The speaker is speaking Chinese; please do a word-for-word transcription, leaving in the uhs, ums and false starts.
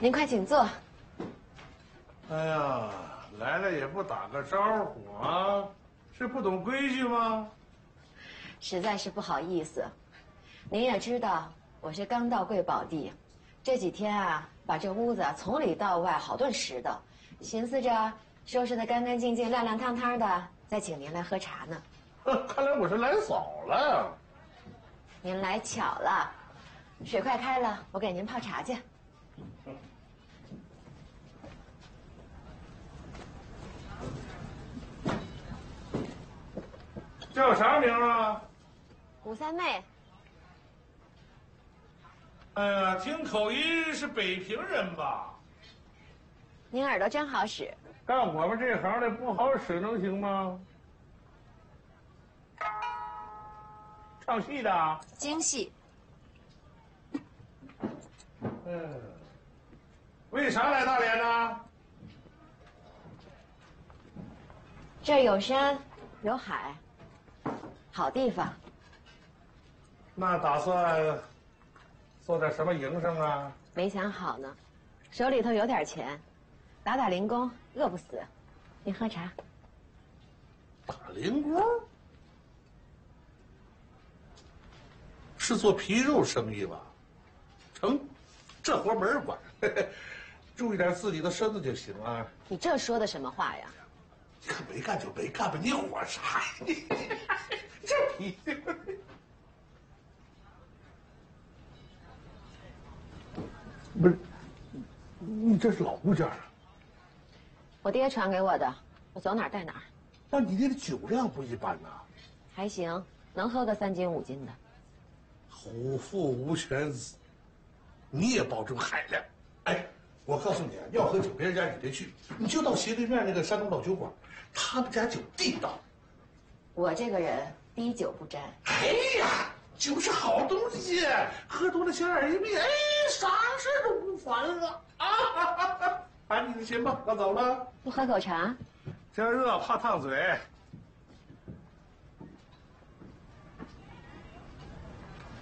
您快请坐。 哎呀，来了也不打个招呼啊，是不懂规矩吗？ 实在是不好意思。您也知道，我是刚到贵宝地，这几天啊，把这屋子从里到外好顿拾掇，寻思着收拾得干干净净、亮亮堂堂的，再请您来喝茶呢。 看来我是来早了。 您来巧了，水快开了，我给您泡茶去。 叫啥名啊？ 吴三妹。 哎呀，听口音是北平人吧？ 您耳朵真好使。 干我们这行的不好使能行吗？唱戏的？ 京戏。 嗯，为啥来大连呢？ 这儿有山有海，好地方。 那打算做点什么营生啊？ 没想好呢，手里头有点钱，打打零工，饿不死。您喝茶。 打零工？是做皮肉生意吧？成，这活没人管，注意点自己的身子就行啊。 你这说的什么话呀？ 你看没干就没干吧，你火啥呀？你这脾气。不是，你这是老物件啊？ 我爹传给我的，我走哪儿带哪儿。 那你这个酒量不一般呐。 还行，能喝个三斤五斤的。 虎父无犬子，你也保重海量。哎，我告诉你啊，要喝酒别人家你别去，你就到斜对面那个山东老酒馆，他们家酒地道。我这个人滴酒不沾。 哎呀，酒是好东西，喝多了小眼一闭，哎，啥事都不烦了啊！赶紧的钱吧，我走了。 不喝口茶？ 天热怕烫嘴。